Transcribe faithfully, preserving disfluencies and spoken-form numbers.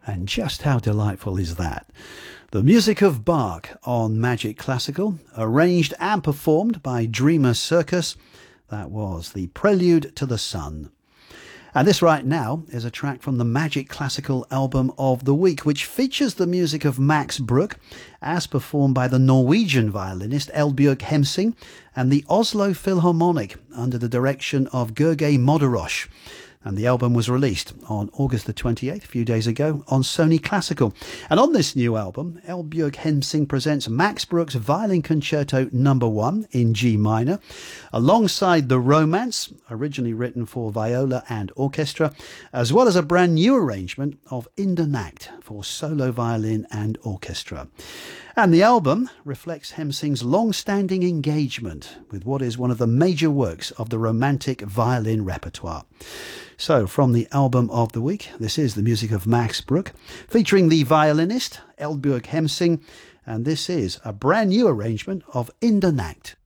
And just how delightful is that? The music of Bach on Magic Classical, arranged and performed by Dreamer Circus. That was the Prelude to the Sun. And this right now is a track from the Magic Classical album of the week, which features the music of Max Bruch as performed by the Norwegian violinist Eldbjørg Hemsing and the Oslo Philharmonic under the direction of Gergely Moderosh. And the album was released on August the twenty-eighth, a few days ago, on Sony Classical. And on this new album, Eldbjørg Hemsing presents Max Bruch's Violin Concerto number one in G minor, alongside The Romance, originally written for viola and orchestra, as well as a brand new arrangement of In der Nacht for solo violin and orchestra. And the album reflects Hemsing's long-standing engagement with what is one of the major works of the Romantic violin repertoire. So, from the album of the week, this is the music of Max Bruch, featuring the violinist Eldbjørg Hemsing, and this is a brand new arrangement of In der Nacht.